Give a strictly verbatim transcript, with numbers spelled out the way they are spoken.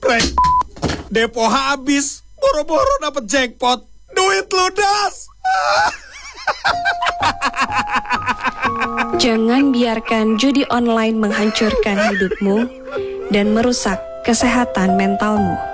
Brek, depo habis, boro-boro dapet jackpot, duit ludas. Jangan biarkan judi online menghancurkan hidupmu dan merusak kesehatan mentalmu.